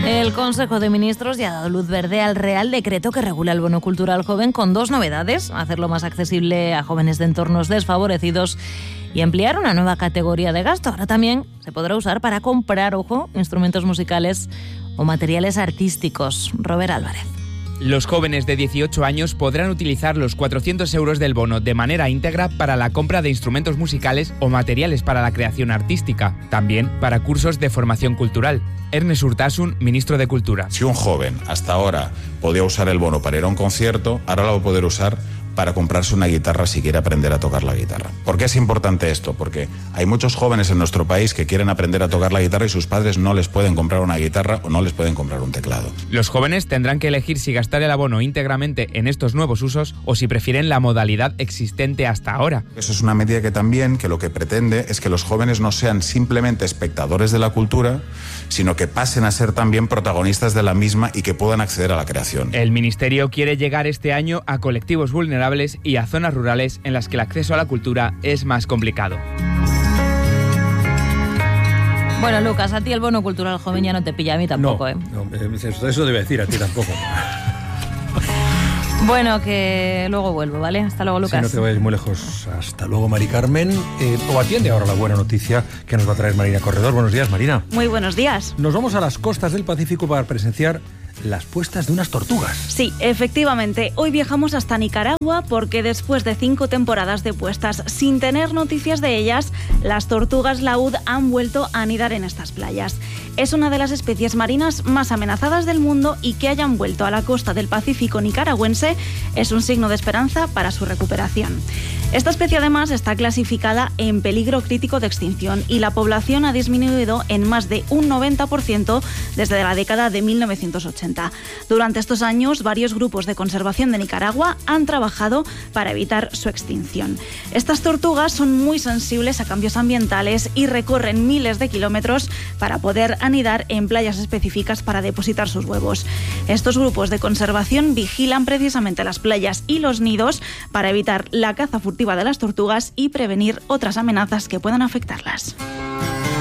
El Consejo de Ministros ya ha dado luz verde al Real Decreto que regula el bono cultural joven con dos novedades: hacerlo más accesible a jóvenes de entornos desfavorecidos y ampliar una nueva categoría de gasto. Ahora también se podrá usar para comprar, ojo, instrumentos musicales o materiales artísticos. Robert Álvarez. Los jóvenes de 18 años podrán utilizar los 400 euros del bono de manera íntegra para la compra de instrumentos musicales o materiales para la creación artística, también para cursos de formación cultural. Ernest Urtasun, ministro de Cultura. Si un joven hasta ahora podía usar el bono para ir a un concierto, ahora lo va a poder usar para comprarse una guitarra si quiere aprender a tocar la guitarra. ¿Por qué es importante esto? Porque hay muchos jóvenes en nuestro país que quieren aprender a tocar la guitarra y sus padres no les pueden comprar una guitarra o no les pueden comprar un teclado. Los jóvenes tendrán que elegir si gastar el abono íntegramente en estos nuevos usos o si prefieren la modalidad existente hasta ahora. Eso es una medida que lo que pretende es que los jóvenes no sean simplemente espectadores de la cultura, sino que pasen a ser también protagonistas de la misma y que puedan acceder a la creación. El Ministerio quiere llegar este año a colectivos vulnerables y a zonas rurales en las que el acceso a la cultura es más complicado. Bueno, Lucas, a ti el bono cultural joven ya no te pilla, a mí tampoco, ¿eh? No, eso debe decir, a ti tampoco. Bueno, que luego vuelvo, ¿vale? Hasta luego, Lucas. Si no te vayas muy lejos. Hasta luego, Mari Carmen. O atiende ahora la buena noticia que nos va a traer Marina Corredor. Buenos días, Marina. Muy buenos días. Nos vamos a las costas del Pacífico para presenciar las puestas de unas tortugas. Sí, efectivamente. Hoy viajamos hasta Nicaragua porque después de 5 temporadas de puestas sin tener noticias de ellas, las tortugas laúd han vuelto a anidar en estas playas. Es una de las especies marinas más amenazadas del mundo y que hayan vuelto a la costa del Pacífico nicaragüense es un signo de esperanza para su recuperación. Esta especie además está clasificada en peligro crítico de extinción y la población ha disminuido en más de un 90% desde la década de 1980. Durante estos años, varios grupos de conservación de Nicaragua han trabajado para evitar su extinción. Estas tortugas son muy sensibles a cambios ambientales y recorren miles de kilómetros para poder anidar en playas específicas para depositar sus huevos. Estos grupos de conservación vigilan precisamente las playas y los nidos para evitar la caza furtiva de las tortugas y prevenir otras amenazas que puedan afectarlas.